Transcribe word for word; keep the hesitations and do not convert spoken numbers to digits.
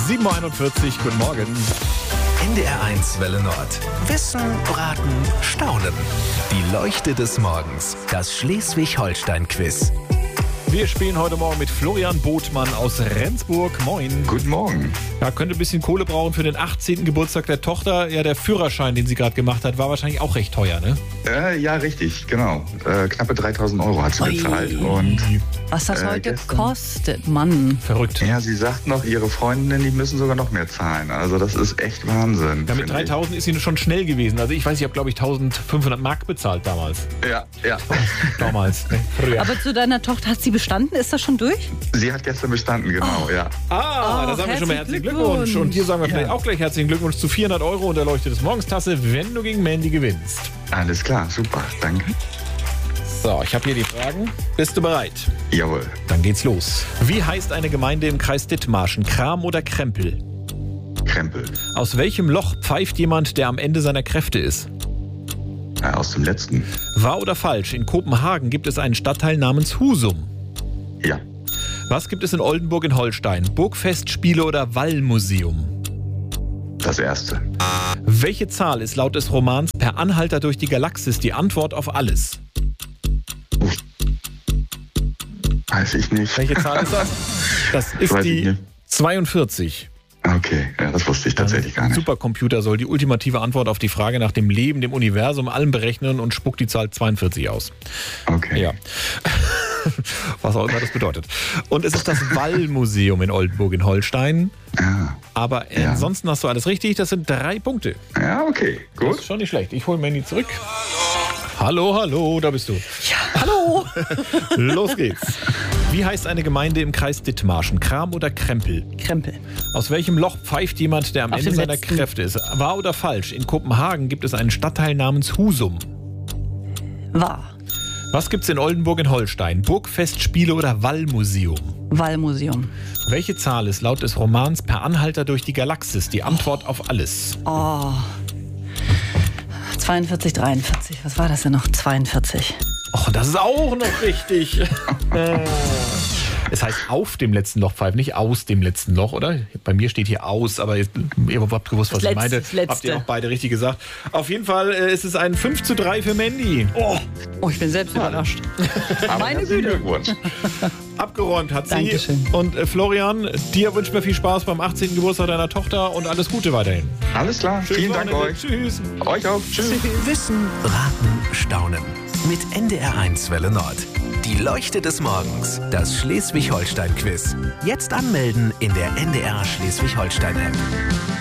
sieben Uhr einundvierzig, guten Morgen. N D R eins Welle Nord. Wissen, Raten, Staunen. Die Leuchte des Morgens. Das Schleswig-Holstein-Quiz. Wir spielen heute Morgen mit Florian Botmann aus Rendsburg. Moin. Guten Morgen. Ja, könnte ein bisschen Kohle brauchen für den achtzehnten Geburtstag der Tochter. Ja, der Führerschein, den sie gerade gemacht hat, war wahrscheinlich auch recht teuer, ne? Äh, ja, richtig, genau. Äh, knappe dreitausend Euro hat sie Ui. bezahlt. Und Was das Äh, heute gestern- kostet, Mann. Verrückt. ja, sie sagt noch, ihre Freundinnen, die müssen sogar noch mehr zahlen. Also das ist echt Wahnsinn. Ja, mit finde ich. dreitausend ist sie schon schnell gewesen. Also ich weiß, ich habe, glaube ich, eintausendfünfhundert Mark bezahlt damals. Ja, ja. Damals, ne? Früher. Aber zu deiner Tochter, hat sie bestanden? Ist das schon durch? Sie hat gestern bestanden, genau, ja. Ah, Oh, da sagen wir schon mal herzlichen herzlichen Glückwunsch. Glückwunsch. Und hier sagen wir vielleicht Ja. auch gleich herzlichen Glückwunsch zu vierhundert Euro und der Leuchte des Morgens Tasse, wenn du gegen Mandy gewinnst. Alles klar, super, danke. So, ich habe hier die Fragen. Bist du bereit? Jawohl. Dann geht's los. Wie heißt eine Gemeinde im Kreis Dithmarschen? Kram oder Krempel? Krempel. Aus welchem Loch pfeift jemand, der am Ende seiner Kräfte ist? Äh, aus dem letzten. Wahr oder falsch? In Kopenhagen gibt es einen Stadtteil namens Husum. Ja. Was gibt es in Oldenburg in Holstein? Burgfestspiele oder Wallmuseum? Das erste. Welche Zahl ist laut des Romans Per Anhalter durch die Galaxis die Antwort auf alles? Weiß ich nicht. Welche Zahl ist das? Das ist Weiß ich die nicht. zweiundvierzig. Okay, ja, das wusste ich tatsächlich gar Ein nicht. Supercomputer soll die ultimative Antwort auf die Frage nach dem Leben, dem Universum, allem berechnen und spuckt die Zahl zweiundvierzig aus. Okay. Ja. Was auch immer das bedeutet. Und es ist das Wallmuseum in Oldenburg in Holstein. Ja, Aber Ja. ansonsten hast du alles richtig. Das sind drei Punkte. ja okay, Das gut. ist schon nicht schlecht. Ich hole Mandy zurück. Hallo, hallo, da bist du. Hallo. Los geht's. Wie heißt eine Gemeinde im Kreis Dithmarschen? Kram oder Krempel? Krempel. Aus welchem Loch pfeift jemand, der am Auf Ende dem seiner letzten. Kräfte ist? Wahr oder falsch? In Kopenhagen gibt es einen Stadtteil namens Husum. Wahr. Was gibt's in Oldenburg in Holstein? Burgfestspiele oder Wallmuseum? Wallmuseum. Welche Zahl ist laut des Romans Per Anhalter durch die Galaxis die Antwort auf alles? Oh. zweiundvierzig, dreiundvierzig. Was war das denn noch? zweiundvierzig. Och, das ist auch noch richtig. Äh. Es heißt auf dem letzten Loch pfeifen, nicht aus dem letzten Loch, oder? Bei mir steht hier aus, aber ihr, ihr habt gewusst, was Das ich letzte, meinte. das letzte. Habt ihr auch beide richtig gesagt. Auf jeden Fall äh, ist es ein fünf zu drei für Mandy. Oh, oh ich bin selbst überrascht. Aber Meine herzlichen Güte. Glückwunsch. Abgeräumt hat sie. Dankeschön. Und äh, Florian, dir wünscht mir viel Spaß beim achtzehnten Geburtstag deiner Tochter und alles Gute weiterhin. Alles klar, Schönes vielen Dank Wochenende. euch. Tschüss. Euch auch. Tschüss. Wissen, Raten, Staunen. Mit N D R eins Welle Nord. Die Leuchte des Morgens. Das Schleswig-Holstein-Quiz. Jetzt anmelden in der N D R Schleswig-Holstein-App.